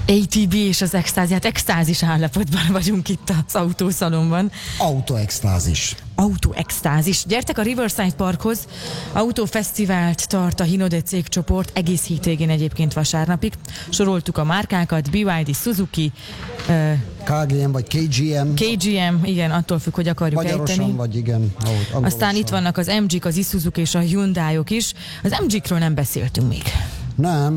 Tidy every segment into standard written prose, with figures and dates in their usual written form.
ATB és az extázi, hát extázis állapotban vagyunk itt az autószalonban. Autoextázis. Autoextázis. Gyertek a Riverside Parkhoz, autófesztivált tart a Hinode cégcsoport egész hétvégén, egyébként vasárnapig. Soroltuk a márkákat, BYD, Suzuki, KGM vagy KGM. KGM, igen, attól függ, hogy akarjuk Magyarosan ejteni. vagy igen. Aztán itt vannak az MG-k, az Isuzu-k és a Hyundai-ok is. Az MG-kről nem beszéltünk még. Nem,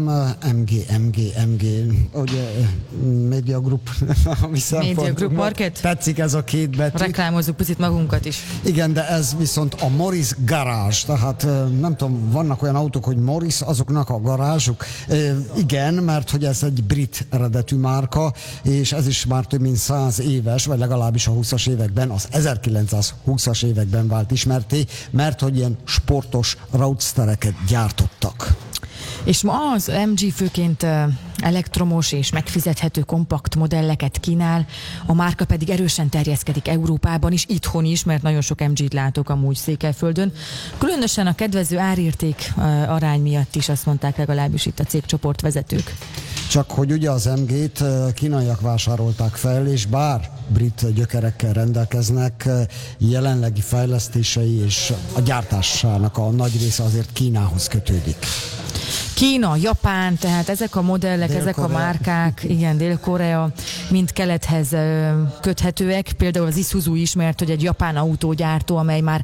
MG, ugye Media Group. Media Group Market. Tetszik ez a két betű. Reklámozzuk picit magunkat is. Igen, de ez viszont a Morris garázs, tehát nem tudom, vannak olyan autók, hogy Morris, azoknak a garázsuk. Igen, mert hogy ez egy brit eredetű márka, és ez is már több mint 100 éves, vagy legalábbis a 20-as években, az 1920-as években vált ismerté, mert hogy ilyen sportos roadstereket gyártottak. És ma az MG főként elektromos és megfizethető kompakt modelleket kínál, a márka pedig erősen terjeszkedik Európában is, itthon is, mert nagyon sok MG-t látok amúgy Székelyföldön. Különösen a kedvező árérték arány miatt is, azt mondták legalábbis itt a cégcsoport vezetők. Csak hogy ugye az MG-t kínaiak vásárolták fel, és bár brit gyökerekkel rendelkeznek, jelenlegi fejlesztései és a gyártásának a nagy része azért Kínához kötődik. Kína, Japán, tehát ezek a modellek, ezek a márkák, igen, Dél-Korea mind kelethez köthetőek. Például az Isuzu is, mert hogy egy japán autógyártó, amely már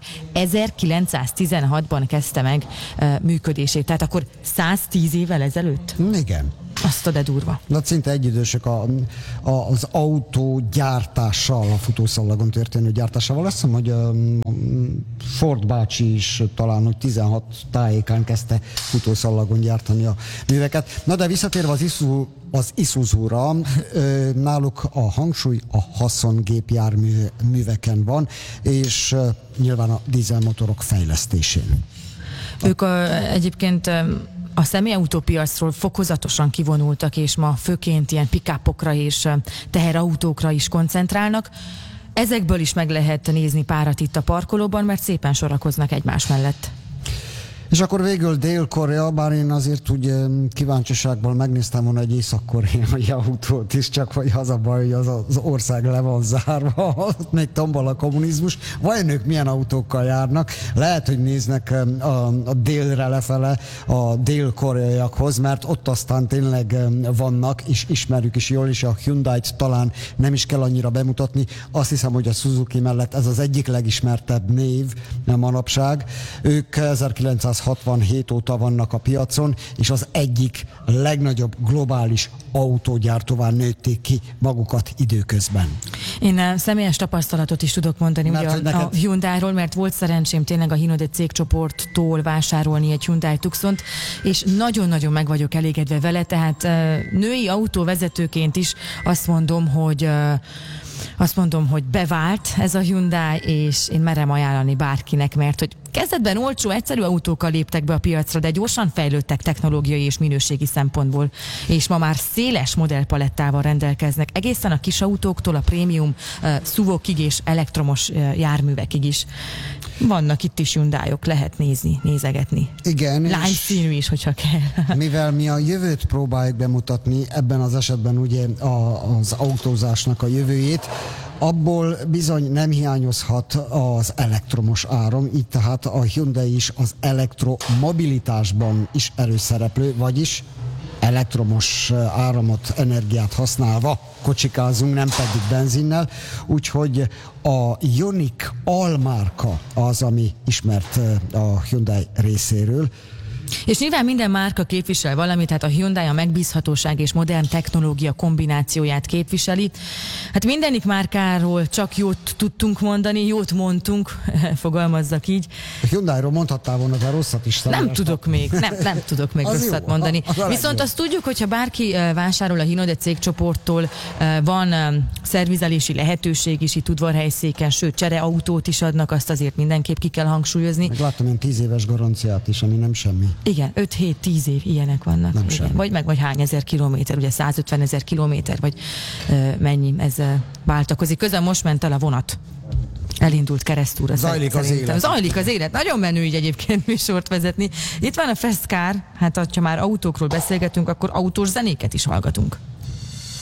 1916-ban kezdte meg működését. Tehát akkor 110 évvel ezelőtt? Igen. Azt a de durva. Na, szinte egyidősök az autógyártással, a futószallagon történő gyártásával. Azt hiszem, hogy Ford bácsi is talán, hogy 16 tájékán kezdte futószallagon gyártani a műveket. Na, de visszatérve az Isuzu-ra, náluk a hangsúly a haszongépjárműveken van, és nyilván a dízelmotorok fejlesztésén. Ők egyébként a személyautópiacról fokozatosan kivonultak, és ma főként ilyen pick-upokra és teherautókra is koncentrálnak. Ezekből is meg lehet nézni párat itt a parkolóban, mert szépen sorakoznak egymás mellett. És akkor végül Dél-Korea, bár én azért úgy kíváncsiságból megnéztem volna egy észak-koreai autót is, csak hogy az a baj, hogy az ország le van zárva, még tombol a kommunizmus. Vajon ők milyen autókkal járnak? Lehet, hogy néznek a délre lefele a dél-koreaiakhoz, mert ott aztán tényleg vannak, és ismerjük is jól, és a Hyundai-t talán nem is kell annyira bemutatni. Azt hiszem, hogy a Suzuki mellett ez az egyik legismertebb név manapság. Ők 1967 óta vannak a piacon, és az egyik legnagyobb globális autógyártóvá nőtték ki magukat időközben. Én személyes tapasztalatot is tudok mondani a Hyundai-ról, mert volt szerencsém tényleg a Hinode cégcsoporttól vásárolni egy Hyundai Tucsont, és nagyon-nagyon meg vagyok elégedve vele, tehát női autóvezetőként is azt mondom, hogy bevált ez a Hyundai, és én merem ajánlani bárkinek, mert hogy kezdetben olcsó, egyszerű autókkal léptek be a piacra, de gyorsan fejlődtek technológiai és minőségi szempontból, és ma már széles modellpalettával rendelkeznek, egészen a kis autóktól a prémium SUV-okig és elektromos járművekig is. Vannak itt is Hyundai-ok, lehet nézegetni. Igen. Lányszínű is, hogyha kell. Mivel mi a jövőt próbáljuk bemutatni, ebben az esetben ugye az autózásnak a jövőjét, abból bizony nem hiányozhat az elektromos áram, így tehát a Hyundai is az elektromobilitásban is erőszereplő, vagyis elektromos áramot, energiát használva kocsikázunk, nem pedig benzinnel, úgyhogy a Ioniq almárka az, ami ismert a Hyundai részéről. És nyilván minden márka képvisel valamit, tehát a Hyundai a megbízhatóság és modern technológia kombinációját képviseli. Hát mindenik márkáról csak jót tudtunk mondani, jót mondtunk, fogalmazzak így. A Hyundairól mondhattál volna, de rosszat is. Nem tudok még rosszat jó, mondani. Az viszont azt tudjuk, hogyha bárki vásárol a Hinode cégcsoporttól, van szervizelési lehetőség is itt Udvarhelyszéken, sőt csereautót is adnak, azt azért mindenképp ki kell hangsúlyozni. Meg láttam én 10 éves garanciát is, ami nem semmi. Igen, 5-7-10 év ilyenek vannak. Nem igen. Vagy hány ezer kilométer, ugye 150 000 kilométer, vagy mennyi ez váltakozik. Közben most ment el a vonat. Elindult keresztúra. Zajlik az élet. Zajlik az élet. Nagyon menő így egyébként műsort vezetni. Itt van a Fast Car, hát ha már autókról beszélgetünk, akkor autós zenéket is hallgatunk.